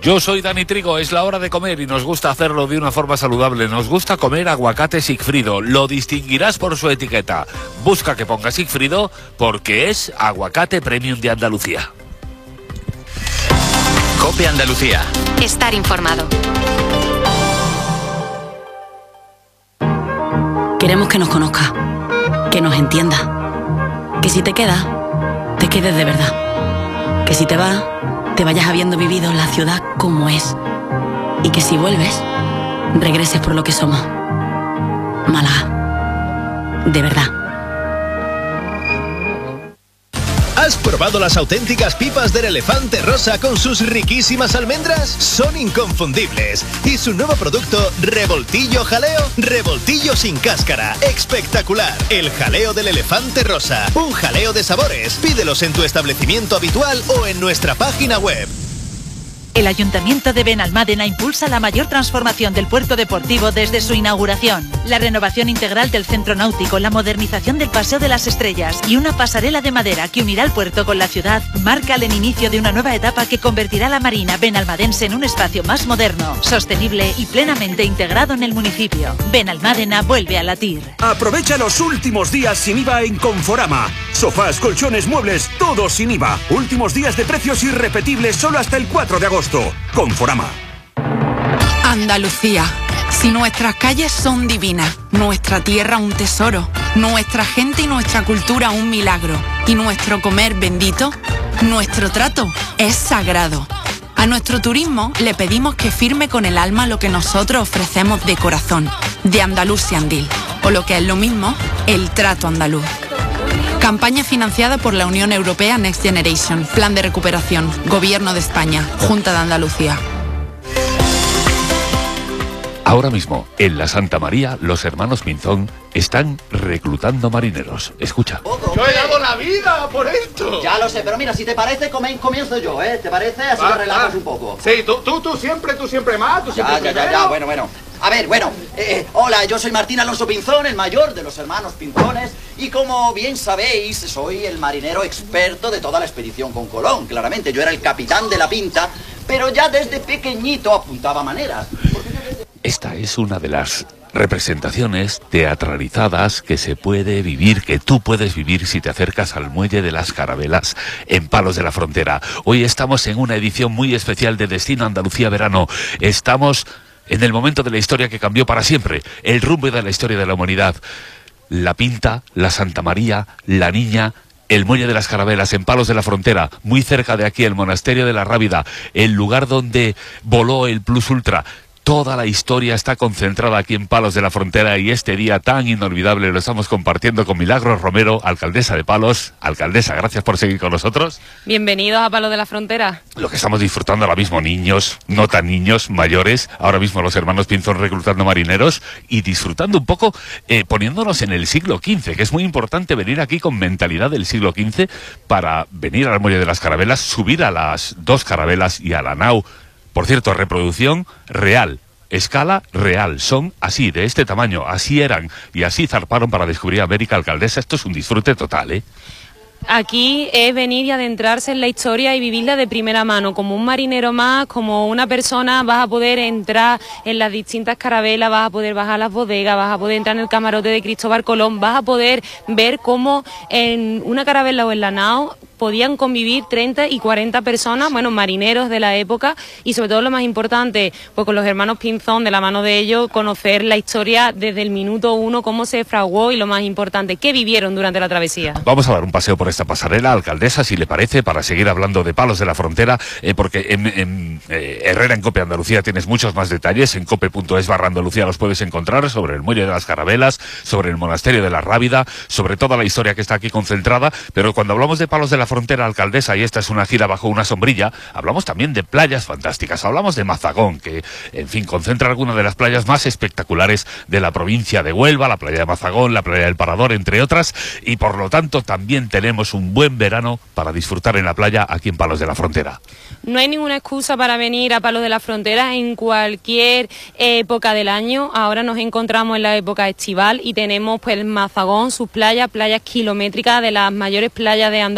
Yo soy Dani Trigo, es la hora de comer y nos gusta hacerlo de una forma saludable. Nos gusta comer aguacate Sigfrido, lo distinguirás por su etiqueta. Busca que ponga Sigfrido porque es aguacate premium de Andalucía. COPE Andalucía. Estar informado. Queremos que nos conozca, que nos entienda, que si te quedas, te quedes de verdad, que si te vas, te vayas habiendo vivido la ciudad como es, y que si vuelves, regreses por lo que somos. Málaga, de verdad. ¿Has probado las auténticas pipas del Elefante Rosa con sus riquísimas almendras? Son inconfundibles. Y su nuevo producto, Revoltillo Jaleo, revoltillo sin cáscara. ¡Espectacular! El jaleo del Elefante Rosa. Un jaleo de sabores. Pídelos en tu establecimiento habitual o en nuestra página web. El Ayuntamiento de Benalmádena impulsa la mayor transformación del puerto deportivo desde su inauguración. La renovación integral del centro náutico, la modernización del Paseo de las Estrellas y una pasarela de madera que unirá el puerto con la ciudad marcan el inicio de una nueva etapa que convertirá la marina benalmadense en un espacio más moderno, sostenible y plenamente integrado en el municipio. Benalmádena vuelve a latir. Aprovecha los últimos días sin IVA en Conforama. Sofás, colchones, muebles, todo sin IVA. Últimos días de precios irrepetibles solo hasta el 4 de agosto. Conforama. Andalucía. Si nuestras calles son divinas, nuestra tierra un tesoro, nuestra gente y nuestra cultura un milagro, y nuestro comer bendito, nuestro trato es sagrado. A nuestro turismo le pedimos que firme con el alma lo que nosotros ofrecemos de corazón, de Andalusiandil, o lo que es lo mismo, el trato andaluz. Campaña financiada por la Unión Europea Next Generation, Plan de Recuperación, Gobierno de España, Junta de Andalucía. Ahora mismo, en la Santa María, los hermanos Pinzón están reclutando marineros. Escucha. Yo he dado la vida por esto. Ya lo sé, pero mira, si te parece, comienzo yo, ¿eh? ¿Te parece? Así te relajas un poco. Sí, tú siempre más, tú siempre primero. Ya, bueno. A ver, hola, yo soy Martín Alonso Pinzón, el mayor de los hermanos Pinzones, y como bien sabéis, soy el marinero experto de toda la expedición con Colón. Claramente, yo era el capitán de la Pinta, pero ya desde pequeñito apuntaba maneras. Esta es una de las representaciones teatralizadas que se puede vivir, que tú puedes vivir si te acercas al Muelle de las Carabelas en Palos de la Frontera. Hoy estamos en una edición muy especial de Destino Andalucía Verano. Estamos en el momento de la historia que cambió para siempre el rumbo de la historia de la humanidad. La Pinta, la Santa María, la Niña, el Muelle de las Carabelas en Palos de la Frontera, muy cerca de aquí el Monasterio de la Rábida, el lugar donde voló el Plus Ultra. Toda la historia está concentrada aquí en Palos de la Frontera y este día tan inolvidable lo estamos compartiendo con Milagros Romero, alcaldesa de Palos. Alcaldesa, gracias por seguir con nosotros. Bienvenidos a Palos de la Frontera. Lo que estamos disfrutando ahora mismo, niños, no tan niños, mayores, ahora mismo los hermanos Pinzón reclutando marineros y disfrutando un poco, poniéndonos en el siglo XV, que es muy importante venir aquí con mentalidad del siglo XV para venir al Muelle de las Carabelas, subir a las dos carabelas y a la nao. Por cierto, reproducción real, escala real, son así, de este tamaño, así eran y así zarparon para descubrir América, alcaldesa. Esto es un disfrute total, ¿eh? Aquí es venir y adentrarse en la historia y vivirla de primera mano, como un marinero más, como una persona. Vas a poder entrar en las distintas carabelas, vas a poder bajar las bodegas, vas a poder entrar en el camarote de Cristóbal Colón, vas a poder ver cómo en una carabela o en la nao podían convivir 30 y 40 personas, bueno, marineros de la época, y sobre todo lo más importante, pues con los hermanos Pinzón, de la mano de ellos, conocer la historia desde el minuto uno, cómo se fraguó y lo más importante, qué vivieron durante la travesía. Vamos a dar un paseo por esta pasarela, alcaldesa, si le parece, para seguir hablando de Palos de la Frontera, porque en Herrera, en COPE Andalucía, tienes muchos más detalles. En cope.es/Andalucía los puedes encontrar sobre el Muelle de las Carabelas, sobre el Monasterio de la Rábida, sobre toda la historia que está aquí concentrada. Pero cuando hablamos de Palos de la Frontera, alcaldesa, y esta es una gira bajo una sombrilla, hablamos también de playas fantásticas. Hablamos de Mazagón, que, en fin, concentra algunas de las playas más espectaculares de la provincia de Huelva, la playa de Mazagón, la playa del Parador, entre otras, y por lo tanto también tenemos un buen verano para disfrutar en la playa aquí en Palos de la Frontera. No hay ninguna excusa para venir a Palos de la Frontera en cualquier época del año. Ahora nos encontramos en la época estival y tenemos pues Mazagón, sus playas kilométricas, de las mayores playas de Andalucía,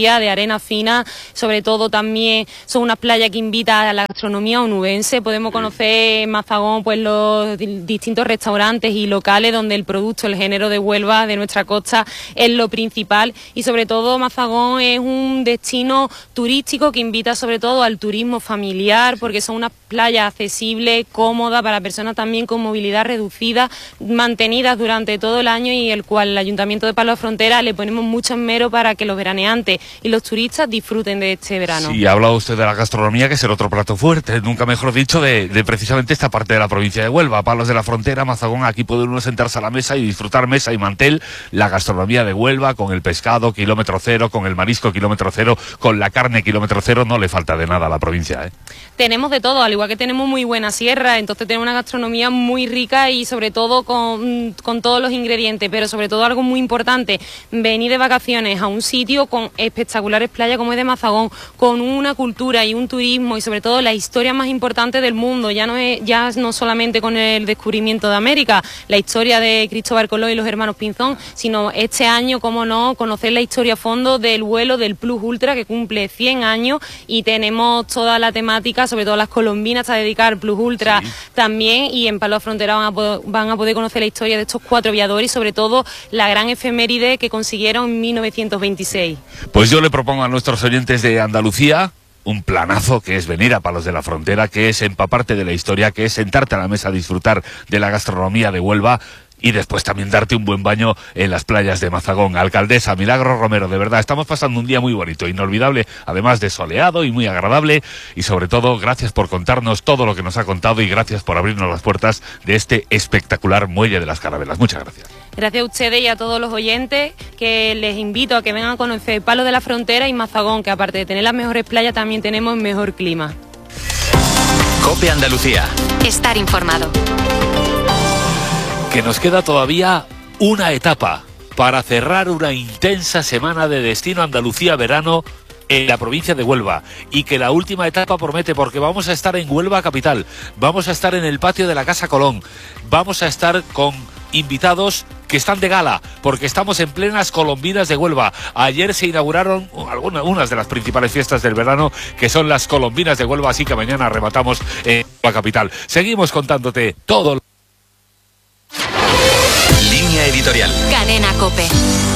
Andalucía, de arena fina, sobre todo también son unas playas que invitan a la gastronomía onubense. Podemos conocer en Mazagón pues los distintos restaurantes y locales donde el producto, el género de Huelva, de nuestra costa, es lo principal, y sobre todo Mazagón es un destino turístico que invita sobre todo al turismo familiar, porque son unas playas accesibles, cómodas para personas también con movilidad reducida, mantenidas durante todo el año, y el cual el Ayuntamiento de Palos de la Frontera le ponemos mucho esmero para que los veraneantes y los turistas disfruten de este verano. Sí, ha hablado usted de la gastronomía, que es el otro plato fuerte, nunca mejor dicho, de precisamente esta parte de la provincia de Huelva, Palos de la Frontera, Mazagón. Aquí puede uno sentarse a la mesa y disfrutar mesa y mantel, la gastronomía de Huelva, con el pescado kilómetro cero, con el marisco kilómetro cero, con la carne kilómetro cero. No le falta de nada a la provincia, ¿eh? Tenemos de todo, al igual que tenemos muy buena sierra, entonces tenemos una gastronomía muy rica y sobre todo con todos los ingredientes, pero sobre todo algo muy importante, venir de vacaciones a un sitio con espectaculares playas como es de Mazagón, con una cultura y un turismo y sobre todo la historia más importante del mundo, ya no solamente con el descubrimiento de América, la historia de Cristóbal Colón y los hermanos Pinzón, sino este año, como no, conocer la historia a fondo del vuelo del Plus Ultra, que cumple 100 años, y tenemos toda la temática, sobre todo las colombinas a dedicar al Plus Ultra también, y en Palos de la Frontera van a poder conocer la historia de estos 4 aviadores y sobre todo la gran efeméride que consiguieron en 1926. Pues yo le propongo a nuestros oyentes de Andalucía un planazo, que es venir a Palos de la Frontera, que es empaparte de la historia, que es sentarte a la mesa a disfrutar de la gastronomía de Huelva, y después también darte un buen baño en las playas de Mazagón. Alcaldesa Milagros Romero, de verdad, estamos pasando un día muy bonito, inolvidable, además de soleado y muy agradable, y sobre todo, gracias por contarnos todo lo que nos ha contado y gracias por abrirnos las puertas de este espectacular muelle de las Carabelas. Muchas gracias. Gracias a ustedes y a todos los oyentes, que les invito a que vengan a conocer Palos de la Frontera y Mazagón, que aparte de tener las mejores playas, también tenemos el mejor clima. COPE Andalucía. Estar informado. Que nos queda todavía una etapa para cerrar una intensa semana de Destino Andalucía Verano en la provincia de Huelva, y que la última etapa promete, porque vamos a estar en Huelva capital, vamos a estar en el patio de la Casa Colón, vamos a estar con invitados que están de gala, porque estamos en plenas colombinas de Huelva. Ayer se inauguraron unas de las principales fiestas del verano, que son las colombinas de Huelva, así que mañana arrebatamos en Huelva capital. Seguimos contándote todo. Línea editorial. Cadena COPE.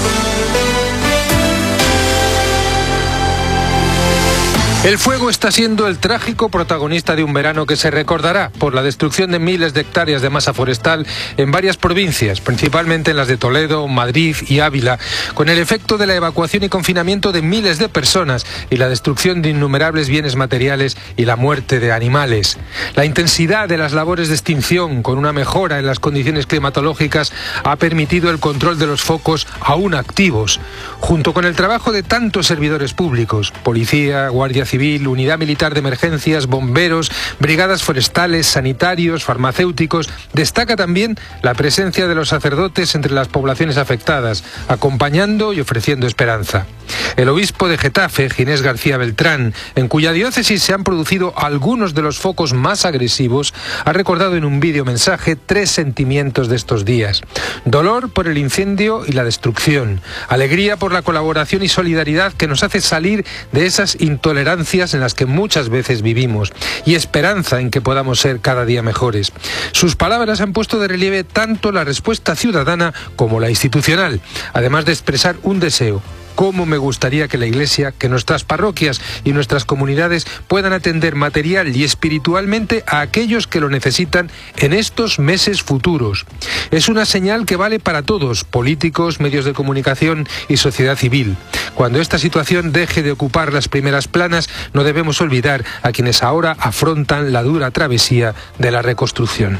El fuego está siendo el trágico protagonista de un verano que se recordará por la destrucción de miles de hectáreas de masa forestal en varias provincias, principalmente en las de Toledo, Madrid y Ávila, con el efecto de la evacuación y confinamiento de miles de personas y la destrucción de innumerables bienes materiales y la muerte de animales. La intensidad de las labores de extinción, con una mejora en las condiciones climatológicas, ha permitido el control de los focos aún activos, junto con el trabajo de tantos servidores públicos, policía, guardia civil, unidad militar de emergencias, bomberos, brigadas forestales, sanitarios, farmacéuticos. Destaca también la presencia de los sacerdotes entre las poblaciones afectadas, acompañando y ofreciendo esperanza. El obispo de Getafe, Ginés García Beltrán, en cuya diócesis se han producido algunos de los focos más agresivos, ha recordado en un vídeo mensaje 3 sentimientos de estos días: dolor por el incendio y la destrucción, alegría por la colaboración y solidaridad que nos hace salir de esas intolerancias en las que muchas veces vivimos, y esperanza en que podamos ser cada día mejores. Sus palabras han puesto de relieve tanto la respuesta ciudadana como la institucional, además de expresar un deseo: cómo me gustaría que la Iglesia, que nuestras parroquias y nuestras comunidades puedan atender material y espiritualmente a aquellos que lo necesitan en estos meses futuros. Es una señal que vale para todos, políticos, medios de comunicación y sociedad civil. Cuando esta situación deje de ocupar las primeras planas, no debemos olvidar a quienes ahora afrontan la dura travesía de la reconstrucción.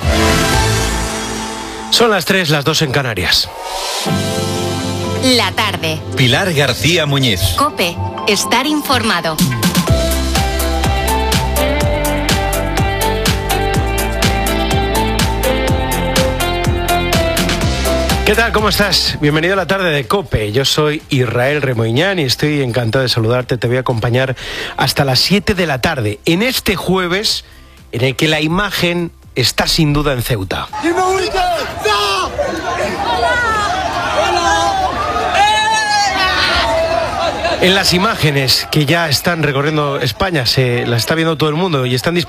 Son las 3, las 2 en Canarias. La tarde. Pilar García Muñiz. COPE. Estar informado. ¿Qué tal? ¿Cómo estás? Bienvenido a la tarde de COPE. Yo soy Israel Remoiñán y estoy encantado de saludarte. Te voy a acompañar hasta las 7 de la tarde, en este jueves en el que la imagen está sin duda en Ceuta. En las imágenes que ya están recorriendo España, se las está viendo todo el mundo y están